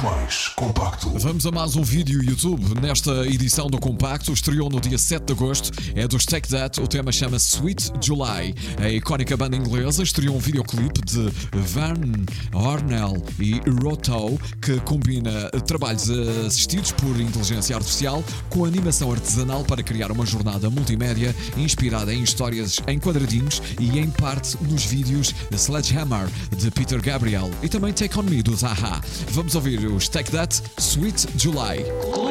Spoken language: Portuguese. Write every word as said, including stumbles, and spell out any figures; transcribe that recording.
mais compacto. Vamos a mais um vídeo YouTube. Nesta edição do Compacto, estreou no dia sete de agosto, é dos Take That, o tema chama-se Sweet July. A icónica banda inglesa estreou um videoclipe de Van Hornell e Roto, que combina trabalhos assistidos por inteligência artificial com animação artesanal para criar uma jornada multimédia inspirada em histórias em quadradinhos e em parte nos vídeos Sledgehammer de Peter Gabriel e também Take On Me do Zaha. Vamos ouvir os Take That, Sweet July.